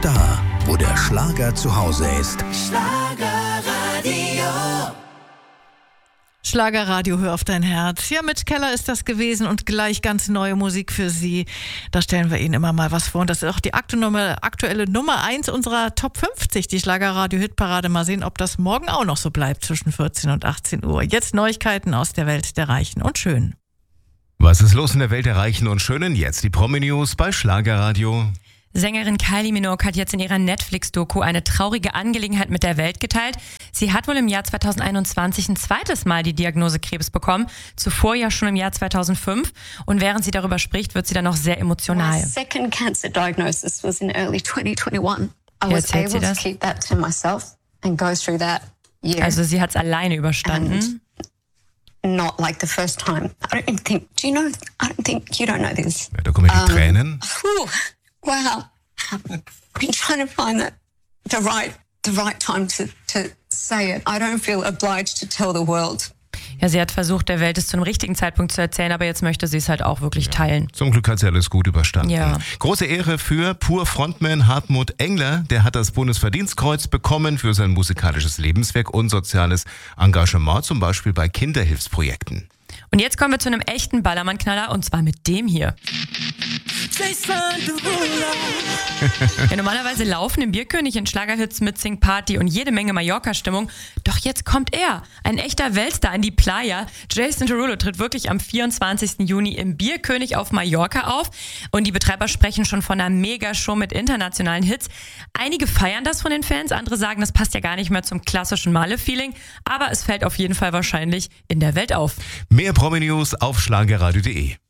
da, wo der Schlager zu Hause ist. Schlagerradio, hör auf dein Herz. Ja, Mitch Keller ist das gewesen und gleich ganz neue Musik für Sie. Da stellen wir Ihnen immer mal was vor. Und das ist auch die aktuelle Nummer 1 unserer Top 50, die Schlagerradio-Hitparade. Mal sehen, ob das morgen auch noch so bleibt zwischen 14 und 18 Uhr. Jetzt Neuigkeiten aus der Welt der Reichen und Schönen. Was ist los in der Welt der Reichen und Schönen? Jetzt die Promi-News bei Schlagerradio. Sängerin Kylie Minogue hat jetzt in ihrer Netflix-Doku eine traurige Angelegenheit mit der Welt geteilt. Sie hat wohl im Jahr 2021 ein zweites Mal die Diagnose Krebs bekommen, zuvor ja schon im Jahr 2005. Und während sie darüber spricht, wird sie dann noch sehr emotional. My second cancer diagnosis was in early 2021. I was able to keep that to myself and go through that year. Also sie hat es alleine überstanden. Not like the first time. I don't think you don't know this. Ja, da kommen die Tränen. Wow. I've been trying to find the right time to say it. I don't feel obliged to tell the world. Ja, sie hat versucht, der Welt es zu einem richtigen Zeitpunkt zu erzählen, aber jetzt möchte sie es halt auch wirklich teilen. Zum Glück hat sie alles gut überstanden. Ja. Große Ehre für Pur-Frontman Hartmut Engler. Der hat das Bundesverdienstkreuz bekommen für sein musikalisches Lebenswerk und soziales Engagement, zum Beispiel bei Kinderhilfsprojekten. Und jetzt kommen wir zu einem echten Ballermann-Knaller, und zwar mit dem hier. Ja, normalerweise laufen im Bierkönig in Schlagerhits mit Sing Party und jede Menge Mallorca-Stimmung. Doch jetzt kommt er, ein echter Weltstar in die Playa. Jason Derulo tritt wirklich am 24. Juni im Bierkönig auf Mallorca auf. Und die Betreiber sprechen schon von einer Megashow mit internationalen Hits. Einige feiern das von den Fans, andere sagen, das passt ja gar nicht mehr zum klassischen Malle-Feeling. Aber es fällt auf jeden Fall wahrscheinlich in der Welt auf. Mehr Promi-News auf schlagerradio.de.